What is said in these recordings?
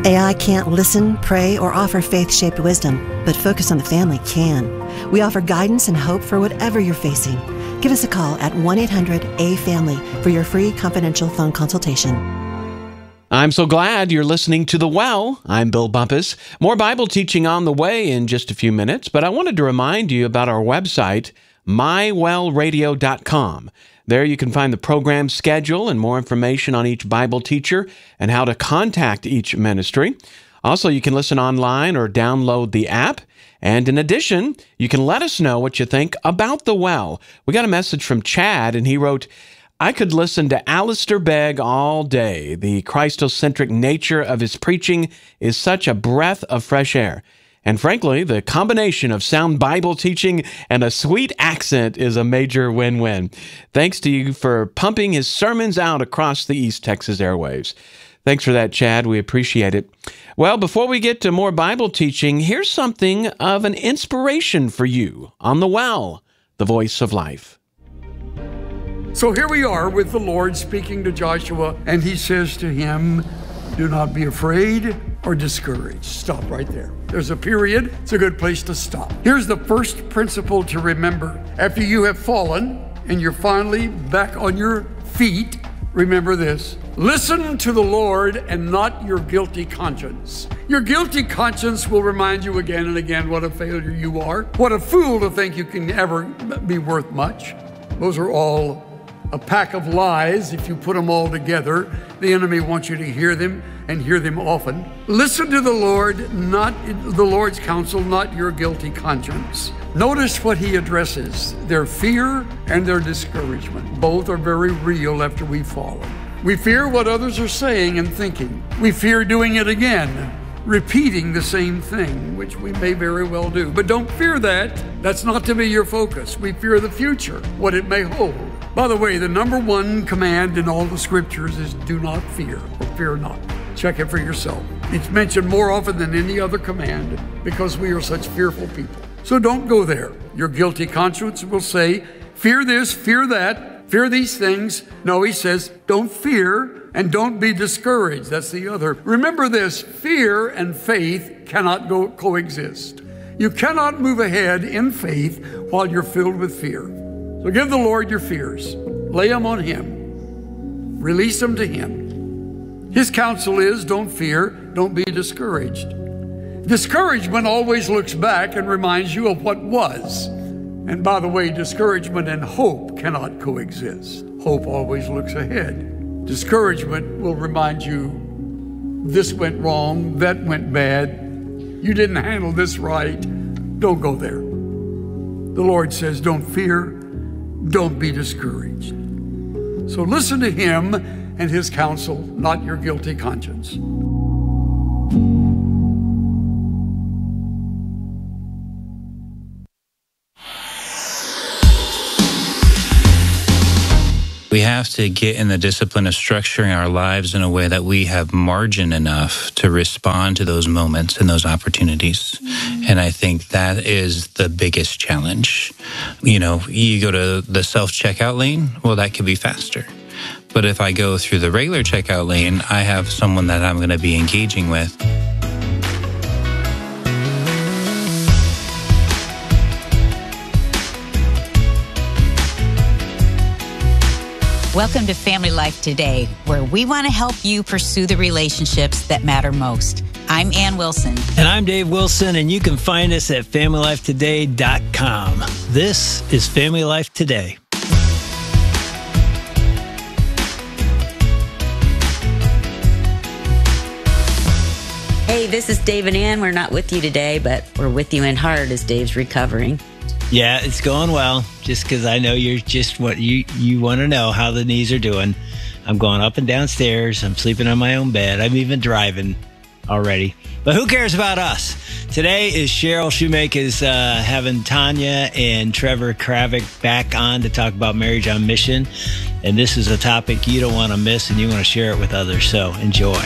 AI can't listen, pray, or offer faith-shaped wisdom, but Focus on the Family can. We offer guidance and hope for whatever you're facing. Give us a call at 1-800-A-FAMILY for your free confidential phone consultation. I'm so glad you're listening to The Well. I'm Bill Bumpus. More Bible teaching on the way in just a few minutes, but I wanted to remind you about our website, mywellradio.com. There you can find the program schedule and more information on each Bible teacher and how to contact each ministry. Also, you can listen online or download the app. And in addition, you can let us know what you think about The Well. We got a message from Chad, and he wrote, I could listen to Alistair Begg all day. The Christocentric nature of his preaching is such a breath of fresh air. And frankly, the combination of sound Bible teaching and a sweet accent is a major win-win. Thanks to you for pumping his sermons out across the East Texas airwaves. Thanks for that, Chad. We appreciate it. Well, before we get to more Bible teaching, here's something of an inspiration for you on The Well, the voice of life. So here we are with the Lord speaking to Joshua, and he says to him, do not be afraid or discouraged. Stop right there. There's a period. It's a good place to stop. Here's the first principle to remember. After you have fallen and you're finally back on your feet, remember this. Listen to the Lord and not your guilty conscience. Your guilty conscience will remind you again and again what a failure you are. What a fool to think you can ever be worth much. Those are all a pack of lies. If you put them all together, the enemy wants you to hear them and hear them often. Listen to the Lord, not the Lord's counsel, not your guilty conscience. Notice what he addresses, their fear and their discouragement. Both are very real after we've fallen. We fear what others are saying and thinking. We fear doing it again, repeating the same thing, which we may very well do. But don't fear that. That's not to be your focus. We fear the future, what it may hold. By the way, the number one command in all the scriptures is do not fear or fear not. Check it for yourself. It's mentioned more often than any other command because we are such fearful people. So don't go there. Your guilty conscience will say, fear this, fear that, fear these things. No, he says, don't fear and don't be discouraged. That's the other. Remember this, fear and faith cannot coexist. You cannot move ahead in faith while you're filled with fear. So give the Lord your fears. Lay them on him. Release them to him. His counsel is don't fear, don't be discouraged. Discouragement always looks back and reminds you of what was. And by the way, discouragement and hope cannot coexist. Hope always looks ahead. Discouragement will remind you this went wrong, that went bad, you didn't handle this right. Don't go there. The Lord says don't fear, don't be discouraged. So listen to him and his counsel, not your guilty conscience. We have to get in the discipline of structuring our lives in a way that we have margin enough to respond to those moments and those opportunities. And I think that is the biggest challenge. You know, you go to the self-checkout lane, well, that could be faster. But if I go through the regular checkout lane, I have someone that I'm going to be engaging with. Welcome to Family Life Today, where we want to help you pursue the relationships that matter most. I'm Ann Wilson. And I'm Dave Wilson, and you can find us at FamilyLifeToday.com. This is Family Life Today. Hey, this is Dave and Ann. We're not with you today, but we're with you in heart as Dave's recovering. Yeah, it's going well, just because I know you're just what you want to know how the knees are doing. I'm going up and downstairs. I'm sleeping on my own bed. I'm even driving already. But who cares about us? Today is Cheryl Shoemaker's having Tanya and Trevor Kravick back on to talk about marriage on mission. And this is a topic you don't want to miss, and you want to share it with others. So enjoy.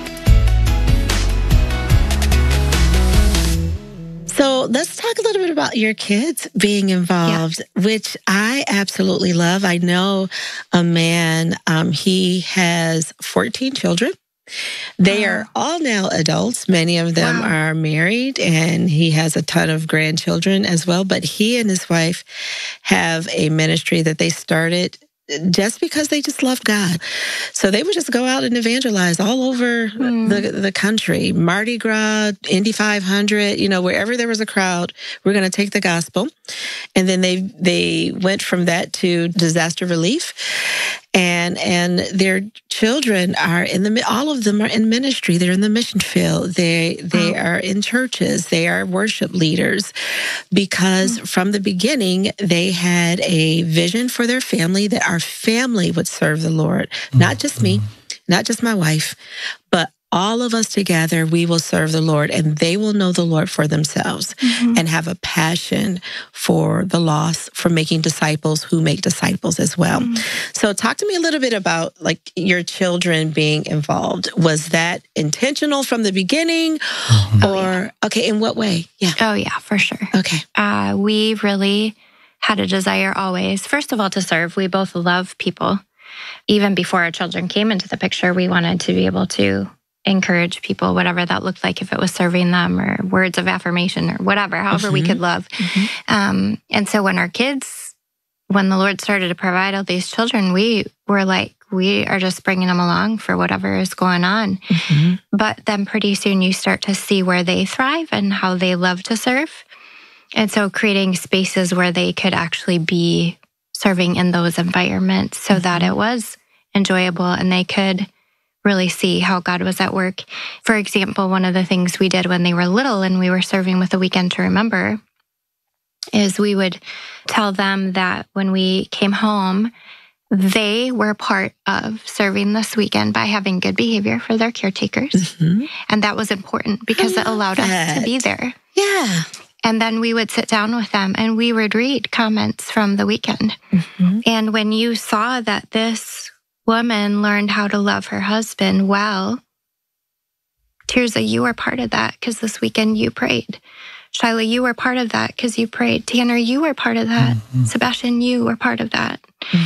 So let's talk a little bit about your kids being involved, which I absolutely love. I know a man, he has 14 children. They are all now adults. Many of them are married, and he has a ton of grandchildren as well. But he and his wife have a ministry that they started just because they just love God. So they would just go out and evangelize all over the country. Mardi Gras, Indy 500, wherever there was a crowd, we're going to take the gospel. And then they went from that to disaster relief. And their children are all of them are in ministry. They're in the mission field. They are in churches. They are worship leaders because from the beginning, they had a vision for their family that our family would serve the Lord. Not just me, not just my wife, but all of us together, we will serve the Lord, and they will know the Lord for themselves and have a passion for the lost, for making disciples who make disciples as well. So talk to me a little bit about your children being involved. Was that intentional from the beginning? Okay, in what way? Yeah. Oh, yeah, for sure. Okay. We really had a desire always, first of all, to serve. We both love people. Even before our children came into the picture, we wanted to be able to encourage people, whatever that looked like, if it was serving them or words of affirmation or whatever, however we could love. And so when the Lord started to provide all these children, we were like, we are just bringing them along for whatever is going on. But then pretty soon you start to see where they thrive and how they love to serve. And so creating spaces where they could actually be serving in those environments so that it was enjoyable and they could really see how God was at work. For example, one of the things we did when they were little and we were serving with a Weekend to Remember is we would tell them that when we came home, they were part of serving this weekend by having good behavior for their caretakers. And that was important because it allowed us to be there. Yeah. And then we would sit down with them and we would read comments from the weekend. And when you saw that this woman learned how to love her husband well, Tirza, you were part of that because this weekend you prayed. Shyla, you were part of that because you prayed. Tanner, you were part of that. Sebastian, you were part of that.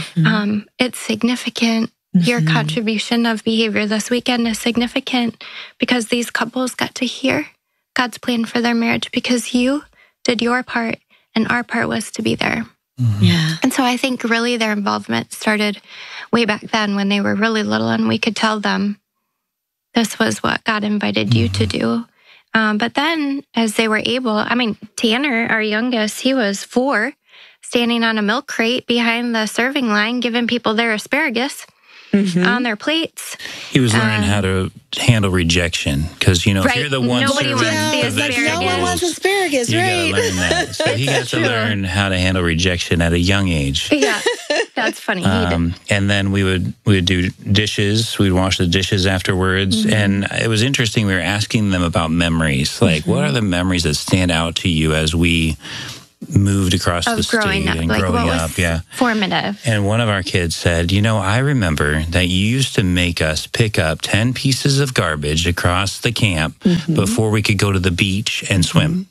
It's significant. Your contribution of behavior this weekend is significant because these couples got to hear God's plan for their marriage because you did your part and our part was to be there. Yeah. And so I think really their involvement started way back then when they were really little and we could tell them this was what God invited you to do. But then as they were able, Tanner, our youngest, he was 4, standing on a milk crate behind the serving line, giving people their asparagus on their plates. He was learning how to handle rejection because, if you're the one Nobody serving wants the asparagus. No one wants asparagus, you right? gotta learn that. So he got to learn how to handle rejection at a young age. Yeah, that's funny. And then we would do dishes. We'd wash the dishes afterwards. And it was interesting. We were asking them about memories. Like, what are the memories that stand out to you as we moved across the state and growing up? Yeah. Formative. And one of our kids said, I remember that you used to make us pick up 10 pieces of garbage across the camp before we could go to the beach and swim.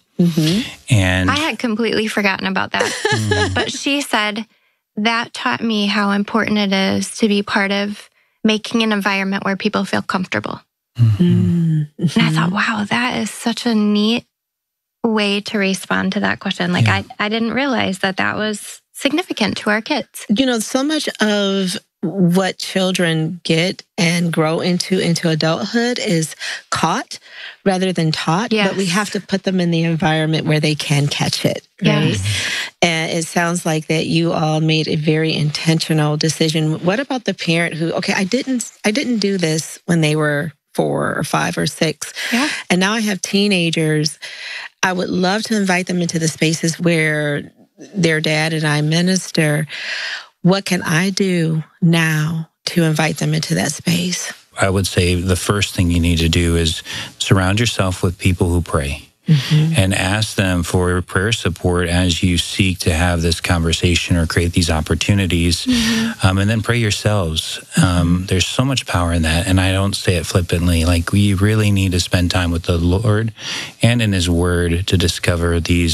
And I had completely forgotten about that. But she said, that taught me how important it is to be part of making an environment where people feel comfortable. And I thought, wow, that is such a neat way to respond to that question. I didn't realize that was significant to our kids. So much of what children get and grow into adulthood is caught rather than taught. Yes. But we have to put them in the environment where they can catch it. Right? Yes. And it sounds like that you all made a very intentional decision. What about the parent who, I didn't do this when they were 4 or 5 or 6. Yeah. And now I have teenagers. I would love to invite them into the spaces where their dad and I minister. What can I do now to invite them into that space? I would say the first thing you need to do is surround yourself with people who pray. And ask them for prayer support as you seek to have this conversation or create these opportunities. And then pray yourselves. There's so much power in that. And I don't say it flippantly. We really need to spend time with the Lord and in His Word to discover these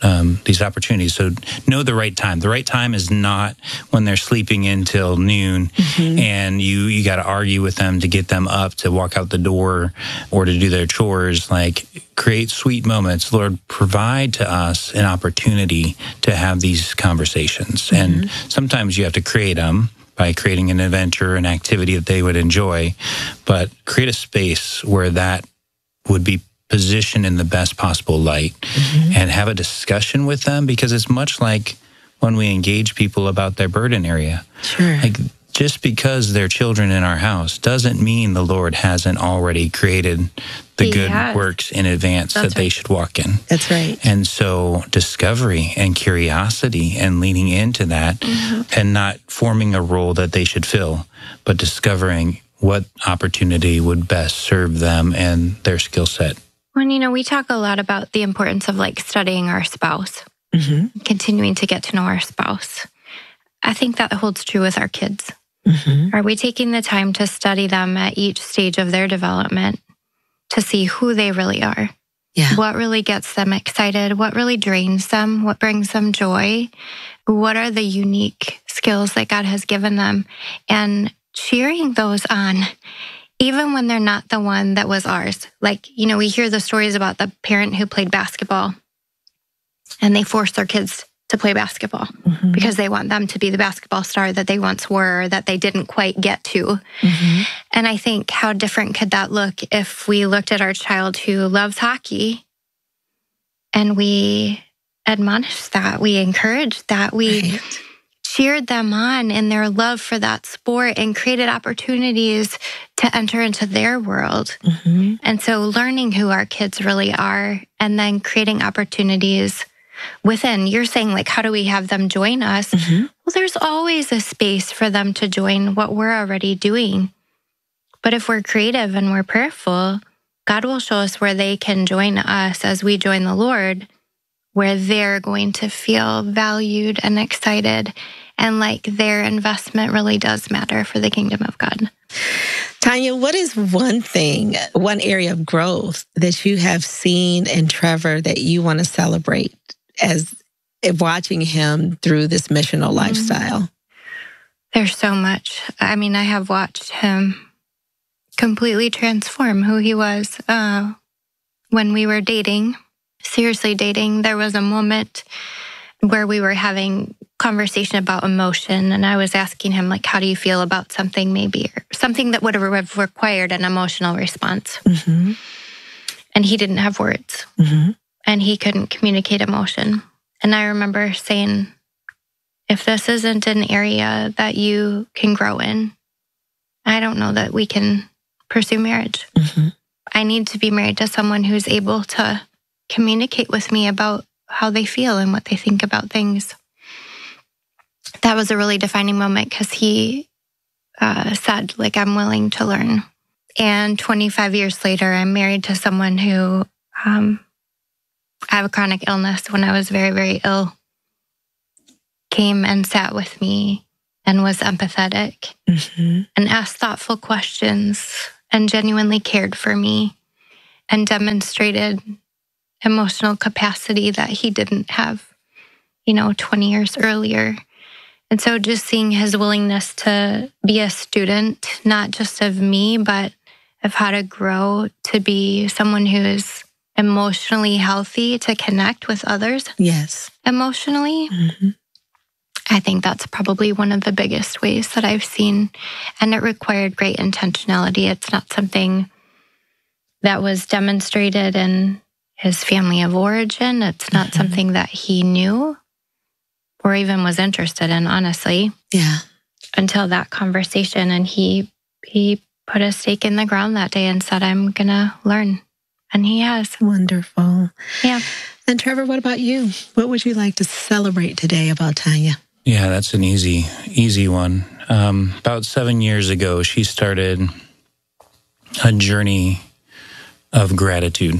these opportunities. So know the right time. The right time is not when they're sleeping until noon and you got to argue with them to get them up to walk out the door or to do their chores. Like, create sweet moments. Lord, provide to us an opportunity to have these conversations. And sometimes you have to create them by creating an event or an activity that they would enjoy, but create a space where that would be positioned in the best possible light and have a discussion with them, because it's much like when we engage people about their burden area. Sure. Like, just because they're children in our house doesn't mean the Lord hasn't already created the good works in advance that they should walk in. That's right. And so discovery and curiosity and leaning into that and not forming a role that they should fill, but discovering what opportunity would best serve them and their skill set. Well, we talk a lot about the importance of like studying our spouse, continuing to get to know our spouse. I think that holds true with our kids. Are we taking the time to study them at each stage of their development to see who they really are? Yeah. What really gets them excited? What really drains them? What brings them joy? What are the unique skills that God has given them? And cheering those on, even when they're not the one that was ours. Like, we hear the stories about the parent who played basketball and they force their kids to play basketball because they want them to be the basketball star that they once were, or that they didn't quite get to. And I think, how different could that look if we looked at our child who loves hockey and we admonished that, we encouraged that, we cheered them on in their love for that sport and created opportunities to enter into their world. And so learning who our kids really are and then creating opportunities within. You're saying, like, how do we have them join us? Well, there's always a space for them to join what we're already doing. But if we're creative and we're prayerful, God will show us where they can join us as we join the Lord, where they're going to feel valued and excited and like their investment really does matter for the kingdom of God. Tanya, what is one area of growth that you have seen in Trevor that you want to celebrate as watching him through this missional lifestyle? There's so much. I mean, I have watched him completely transform who he was. When we were dating, seriously dating, there was a moment where we were having conversation about emotion, and I was asking him, like, how do you feel about something, maybe, or something that would have required an emotional response. And he didn't have words, and he couldn't communicate emotion. And I remember saying, if this isn't an area that you can grow in, I don't know that we can pursue marriage. I need to be married to someone who's able to communicate with me about how they feel and what they think about things. That was a really defining moment, because he said, like, I'm willing to learn. And 25 years later, I'm married to someone who I have a chronic illness. When I was very, very ill, came and sat with me and was empathetic and asked thoughtful questions and genuinely cared for me and demonstrated emotional capacity that he didn't have, 20 years earlier. And so just seeing his willingness to be a student, not just of me, but of how to grow to be someone who is emotionally healthy, to connect with others emotionally. I think that's probably one of the biggest ways that I've seen. And it required great intentionality. It's not something that was demonstrated in his family of origin. It's not something that he knew or even was interested in, honestly. Until that conversation. And he put a stake in the ground that day and said, I'm going to learn. And he has. Wonderful. Yeah. And Trevor, what about you? What would you like to celebrate today about Tanya? Yeah, that's an easy one. About 7 years ago, she started a journey of gratitude.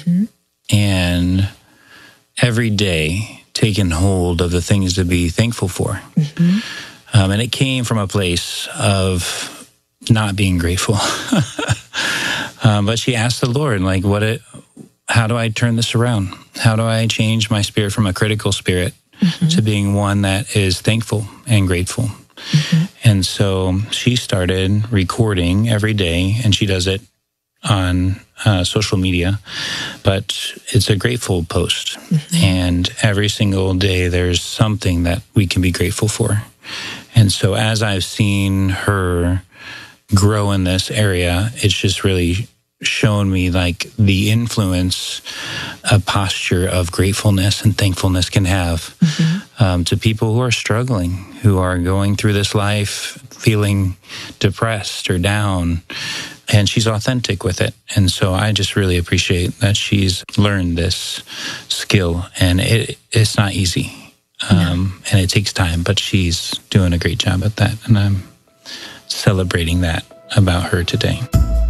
And every day taking hold of the things to be thankful for. And it came from a place of not being grateful. But she asked the Lord, like, how do I turn this around? How do I change my spirit from a critical spirit to being one that is thankful and grateful? And so she started recording every day, and she does it on social media, but it's a grateful post. And every single day there's something that we can be grateful for. And so as I've seen her grow in this area, it's just really shown me like the influence a posture of gratefulness and thankfulness can have to people who are struggling, who are going through this life feeling depressed or down. And she's authentic with it. And so I just really appreciate that she's learned this skill. And it's not easy. And it takes time, but she's doing a great job at that. And I'm celebrating that about her today.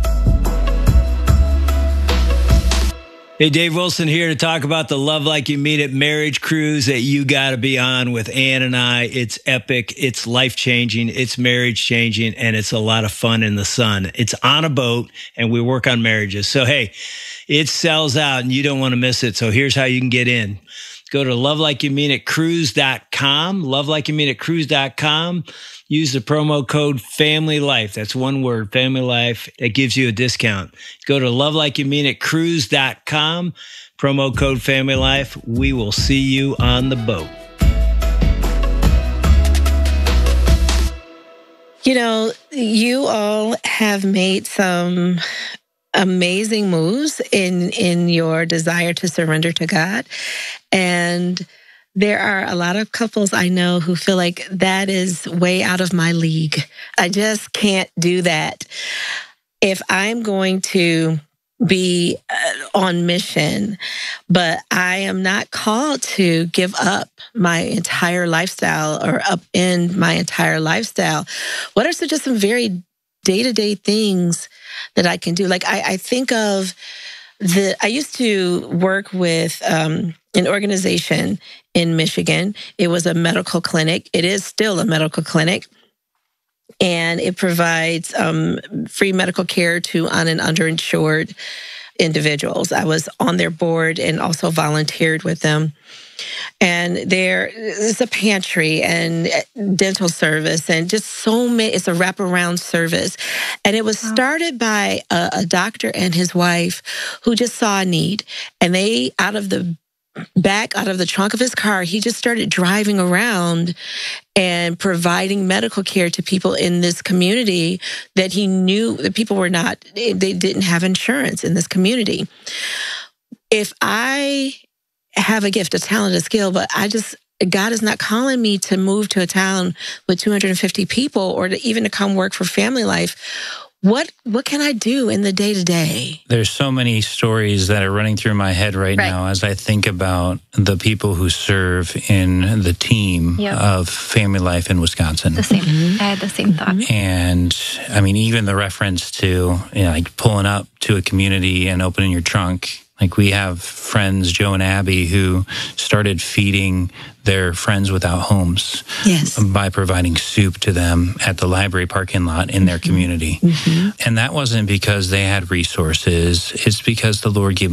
Hey, Dave Wilson here to talk about the Love Like You Mean It marriage cruise that you got to be on with Ann and I. It's epic, it's life-changing, it's marriage-changing, and it's a lot of fun in the sun. It's on a boat, and we work on marriages. So, hey, it sells out, and you don't want to miss it. So here's how you can get in. Go to lovelikeyoummeanitcruise.com, lovelikeyoummeanitcruise.com. Use the promo code FamilyLife. That's one word, FamilyLife. That gives you a discount. Go to lovelikeyoummeanitcruise.com, promo code FamilyLife. We will see you on the boat. You know, you all have made some amazing moves in your desire to surrender to God. And there are a lot of couples I know who feel like that is way out of my league. I just can't do that. If I'm going to be on mission, but I am not called to give up my entire lifestyle or upend my entire lifestyle, what are just some very day-to-day things that I can do? Like I think of I used to work with an organization in Michigan. It was a medical clinic. It is still a medical clinic. And it provides free medical care to un- and underinsured individuals. I was on their board and also volunteered with them. And there is a pantry and dental service and just so many, it's a wraparound service. And it was started by a doctor and his wife who just saw a need. And they, out of the trunk of his car, he just started driving around and providing medical care to people in this community that he knew that people they didn't have insurance in this community. If I have a gift, a talent, a skill, but God is not calling me to move to a town with 250 people or even to come work for Family Life, what can I do in the day-to-day? There's so many stories that are running through my head right now as I think about the people who serve in the team of Family Life in Wisconsin. The same. I had the same thought. And I mean, even the reference to like pulling up to a community and opening your trunk. Like we have friends, Joe and Abby, who started feeding their friends without homes by providing soup to them at the library parking lot in their community. And that wasn't because they had resources. It's because the Lord gave